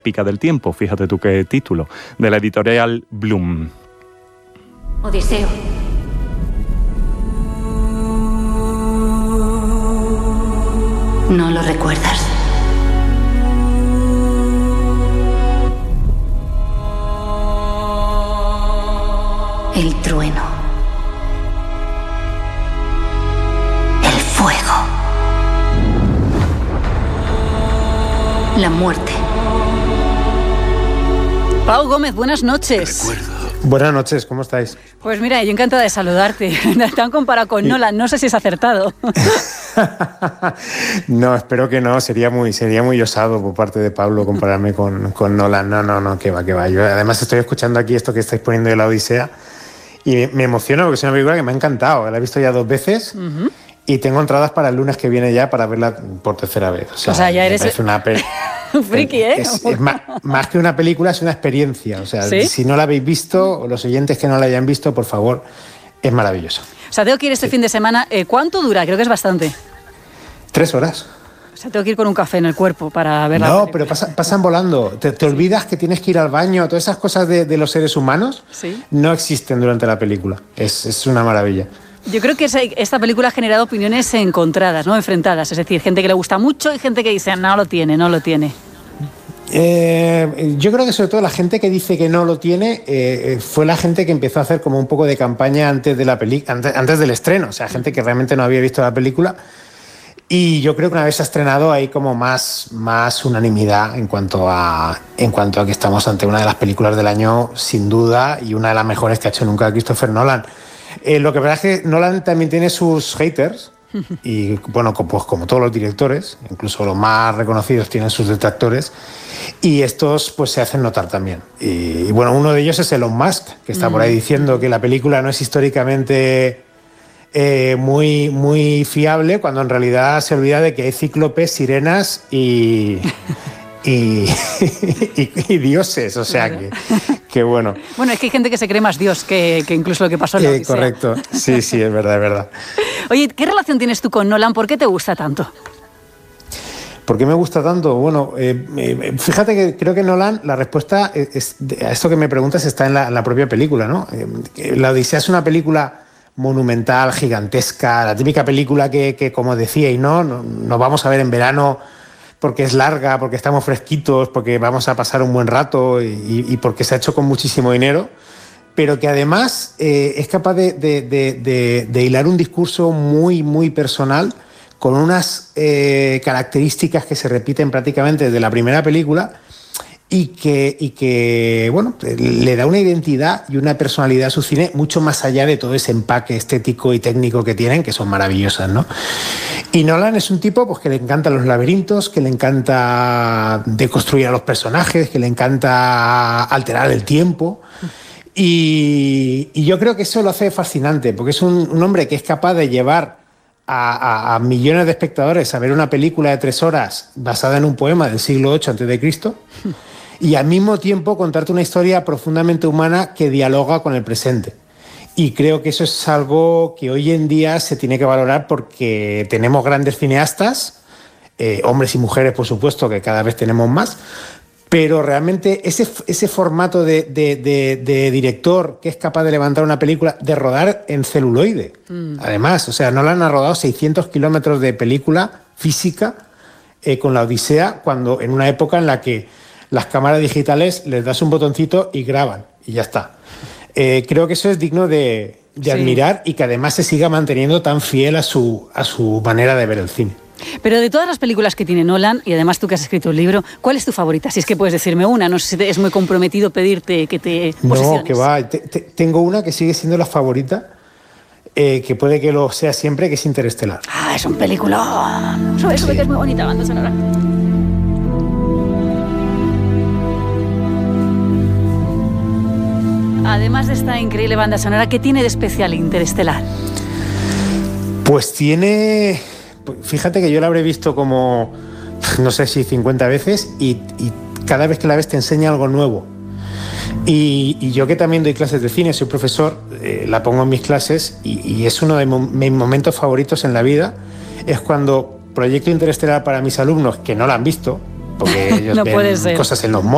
Pica del tiempo, fíjate tú qué título, de la editorial Bloom. Odiseo. ¿No lo recuerdas? El trueno. El fuego. La muerte. Pau Gómez, buenas noches. Buenas noches, ¿cómo estáis? Pues mira, yo encantada de saludarte. Te han comparado con Nolan, no sé si es acertado. No, espero que no, sería muy osado por parte de Pablo compararme con Nolan. No, que va. Yo además estoy escuchando aquí esto que estáis poniendo de la Odisea y me emociona porque es una película que me ha encantado. La he visto ya 2 veces y tengo entradas para el lunes que viene ya para verla por tercera vez. O sea ya eres un friki, ¿eh? Es más que una película, es una experiencia. O sea, ¿sí? Si no la habéis visto, o los oyentes que no la hayan visto, por favor, es maravilloso. O sea, tengo que ir este fin de semana. ¿Cuánto dura? Creo que es bastante. 3 horas. O sea, tengo que ir con un café en el cuerpo para verla. No, pero pasan volando. Te olvidas que tienes que ir al baño. Todas esas cosas de los seres humanos no existen durante la película. Es una maravilla. Yo creo que esta película ha generado opiniones encontradas, ¿no? Enfrentadas. Es decir, gente que le gusta mucho y gente que dice, no lo tiene. Yo creo que sobre todo la gente que dice que no lo tiene fue la gente que empezó a hacer como un poco de campaña antes del estreno. O sea, gente que realmente no había visto la película. Y yo creo que una vez se ha estrenado hay como más unanimidad en cuanto a que estamos ante una de las películas del año sin duda y una de las mejores que ha hecho nunca Christopher Nolan. Lo que pasa es que Nolan también tiene sus haters y bueno, pues como todos los directores, incluso los más reconocidos tienen sus detractores y estos pues se hacen notar también. Y bueno, uno de ellos es Elon Musk, que está por ahí diciendo que la película no es históricamente muy fiable, cuando en realidad se olvida de que hay cíclopes, sirenas y dioses, o sea que bueno. Bueno, es que hay gente que se cree más Dios que incluso lo que pasó en la Odisea. Correcto, sí, es verdad. Oye, ¿qué relación tienes tú con Nolan? ¿Por qué te gusta tanto? ¿Por qué me gusta tanto? Bueno, fíjate que creo que Nolan, la respuesta a esto que me preguntas está en la propia película, ¿no? La Odisea es una película monumental, gigantesca, la típica película que como decíais, ¿no? Nos vamos a ver en verano porque es larga, porque estamos fresquitos, porque vamos a pasar un buen rato y porque se ha hecho con muchísimo dinero, pero que además es capaz de hilar un discurso muy personal con unas características que se repiten prácticamente desde la primera película y que bueno, le da una identidad y una personalidad a su cine mucho más allá de todo ese empaque estético y técnico que tienen, que son maravillosas, ¿no? Y Nolan es un tipo pues, que le encantan los laberintos, que le encanta deconstruir a los personajes, que le encanta alterar el tiempo. Y yo creo que eso lo hace fascinante, porque es un hombre que es capaz de llevar a millones de espectadores a ver una película de 3 horas basada en un poema del siglo VIII a.C., y al mismo tiempo contarte una historia profundamente humana que dialoga con el presente. Y creo que eso es algo que hoy en día se tiene que valorar porque tenemos grandes cineastas, hombres y mujeres, por supuesto, que cada vez tenemos más, pero realmente ese formato de director que es capaz de levantar una película, de rodar en celuloide. Además, o sea, Nolan ha rodado 600 kilómetros de película física con la Odisea, cuando en una época en la que las cámaras digitales les das un botoncito y graban, y ya está. Creo que eso es digno de admirar y que además se siga manteniendo tan fiel a su manera de ver el cine. Pero de todas las películas que tiene Nolan, y además tú que has escrito el libro, ¿cuál es tu favorita? Si es que puedes decirme una, no sé si es muy comprometido pedirte que te posiciones. No, que va. Tengo una que sigue siendo la favorita, que puede que lo sea siempre, que es Interestelar. Ah, es un peliculón. Eso que es muy bonita, banda sonora. Además de esta increíble banda sonora, ¿qué tiene de especial Interestelar? Pues tiene... Fíjate que yo la habré visto como, no sé si 50 veces y cada vez que la ves te enseña algo nuevo. Y yo que también doy clases de cine, soy profesor, la pongo en mis clases y es uno de mis momentos favoritos en la vida, es cuando proyecto Interestelar para mis alumnos que no la han visto, porque ellos no ven cosas en los móviles.